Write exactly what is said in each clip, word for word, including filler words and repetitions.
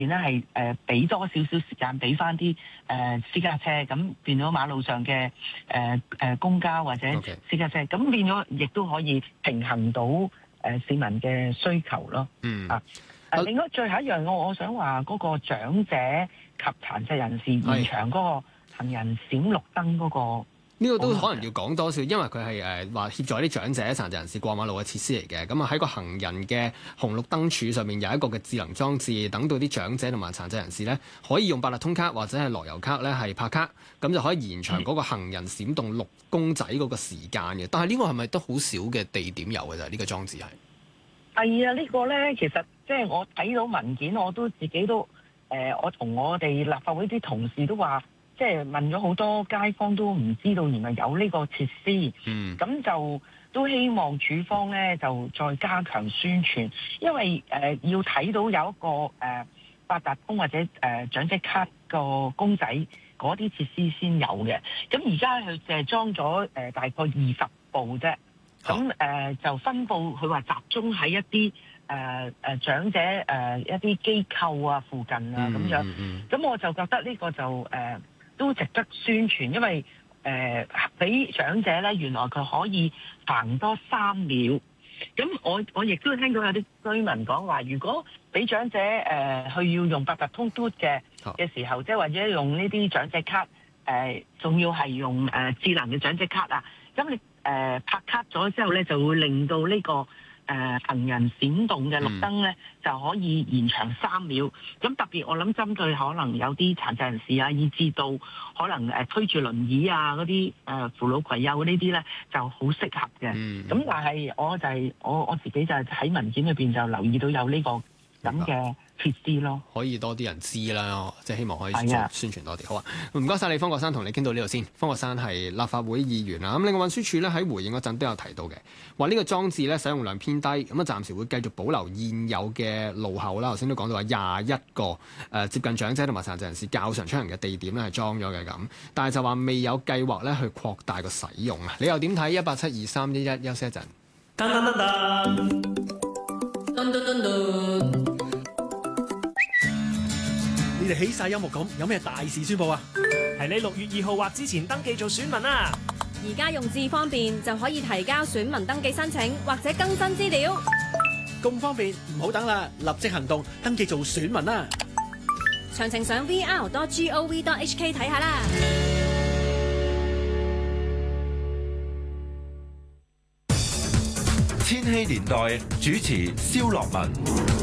咧係誒俾多少少時間俾翻啲誒私家車，咁變咗馬路上嘅誒誒公交或者私家車，咁 Okay. 變咗亦都可以平衡到誒、呃、市民嘅需求咯。嗯啊誒，另外最後一樣我我想話嗰個長者及殘疾人士延長嗰個行人閃綠燈嗰個。 呢個都可能要講多少，因為佢係誒話協助啲長者、殘疾人士過馬路嘅設施嚟嘅。咁啊喺個行人嘅紅綠燈柱上面有一個嘅智能裝置，等到啲長者同埋殘疾人士咧可以用八達通卡或者係樂悠卡咧係拍卡，咁就可以延長嗰個行人閃動綠公仔嗰個時間嘅。但係呢個係咪都好少嘅地點有嘅啫？呢、呢個裝置係係啊，呢個咧其實即係我睇到文件，我都自己都誒、呃，我同我哋立法會啲同事都話。即係問咗好多街坊都唔知道原來有呢個設施，咁、嗯、就都希望署方咧就再加強宣傳，因為誒、呃、要睇到有一個誒、呃、八達通或者誒、呃、長者卡個公仔嗰啲設施先有嘅。咁而家佢就係裝咗誒大概二十部啫，咁誒、呃、就分佈佢話集中喺一啲誒誒長者誒、呃、一啲機構啊附近啊咁、嗯、樣，咁、嗯嗯、我就覺得呢個就誒。呃都值得宣傳，因為誒俾、呃、長者咧，原來佢可以行多三秒。咁我我亦都聽到有啲居民講話，如果俾長者誒去、呃、要用八達通嘟嘅嘅時候，即係或者用呢啲長者卡誒，仲、呃、要係用誒、呃、智能嘅長者卡啊，咁你誒、呃、拍卡咗之後咧，就會令到呢、這個。誒、呃、行人閃動嘅綠燈咧，嗯、就可以延長三秒。咁特別我諗針對可能有啲殘疾人士啊，以至到可能誒、呃、推住輪椅啊嗰啲誒扶老攜幼呢啲咧，就好適合嘅。咁、嗯、但係我就係、是、我我自己就係喺文件裏邊就留意到有呢、這個。咁嘅設施咯， 可以多啲人知啦，即係希望可以做宣傳多啲。好啊，唔該晒你，方國珊，同你傾到呢度先。方國珊係立法會議員啊。咁另外運輸署咧喺回應嗰陣都有提到嘅，話呢個裝置咧使用量偏低，咁啊暫時會繼續保留現有嘅路口啦。頭先都講到話廿一個誒、呃、接近長者同埋殘疾人士較常出行嘅地點咧係裝咗嘅咁，但係就話未有計劃咧去擴大個使用啊。你又點睇？一八七二三一一，休息一陣。噔噔噔噔噔噔噔噔你哋起晒音樂咁，有咩大事宣佈啊？ 係你六月二號或之前登記做選民啊！ 而家用智方便就可以提交選民登記申請或者更新資料。 咁方便，唔好等啦，立即行動，登記做選民啦！ 詳情上 v r dot gov dot h k 睇下啦。 千禧年代主持蕭樂文。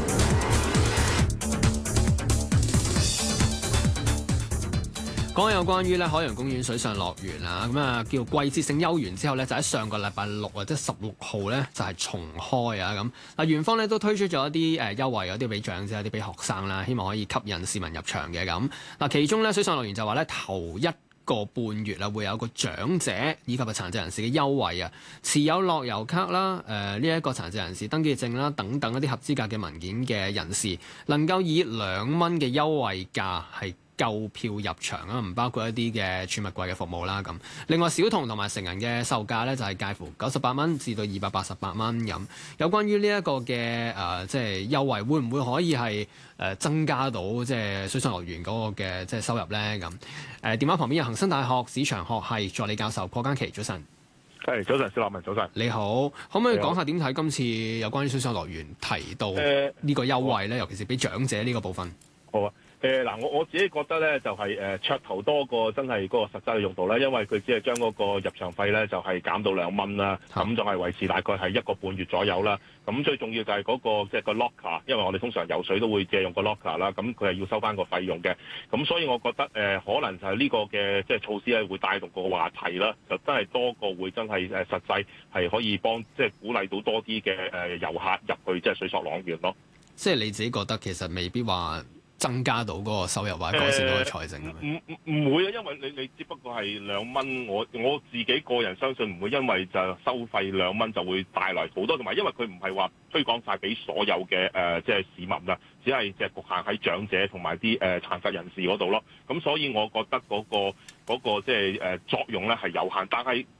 講有關於咧海洋公園水上樂園啊，咁啊叫季節性休園之後咧，就喺上個禮拜六或者十六號咧就係重開啊咁。嗱，園方咧都推出咗一啲誒優惠，有啲俾長者，有啲俾學生啦，希望可以吸引市民入場嘅咁。嗱，其中咧水上樂園就話咧頭一個半月啊會有個長者以及係殘疾人士嘅優惠啊，持有樂悠卡啦、誒呢一個殘疾人士登記證啦等等一啲合資格嘅文件嘅人士，能夠以兩蚊嘅優惠價係購票入場啊，唔包括一啲嘅儲物櫃嘅服務啦咁。另外小童同埋成人嘅售價咧就係介乎九十八蚊至到二百八十八蚊咁。有關於呢一個嘅誒即係優惠，會唔會可以係誒增加到即係水上樂園嗰個嘅即係收入咧咁？誒電話旁邊有恒生大學市場學系助理教授鄺家麒，早晨。 係早晨，蕭立文早晨。 你好，可唔可以講下點睇今次有關於水上樂園提到呢個優惠咧？呃、尤其是俾長者呢個部分。 好啊。誒嗱、呃，我我自己覺得咧，就係誒噱頭多過真係嗰個實際嘅用途啦，因為佢只係將嗰個入場費咧就係、是、減到兩蚊啦，咁就係維持大概係一個半月左右啦。咁最重要就係嗰、那個即係、就是、個 locker，因為我哋通常游水都會借用個 locker 啦，咁佢係要收翻個費用嘅。咁所以我覺得誒、呃、可能就係呢個嘅即係措施咧，會帶動個話題啦，就真係多過會真係誒實際係可以幫即係、就是、鼓勵到多啲嘅誒遊客入去即係水上樂園咯。 即係你自己覺得其實未必話增加到嗰個收入或者改善到個財政嘅？ 唔唔唔會啊，因為你你只不過係兩蚊，我我自己個人相信唔會因為就收費兩蚊就會帶來好多，同埋因為佢唔係話推廣晒俾所有嘅誒即係市民啦，只係即係局限喺長者同埋啲誒殘疾人士嗰度咯。咁所以我覺得嗰個嗰個即係誒作用咧係有限，但係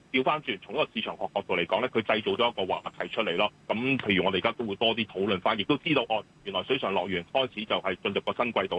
調翻轉從一個市場學角度嚟講咧，佢製造咗一個話題出嚟咯。咁譬如我哋而家都會多啲討論翻，亦都知道哦，原來水上樂園開始就係進入個新季度。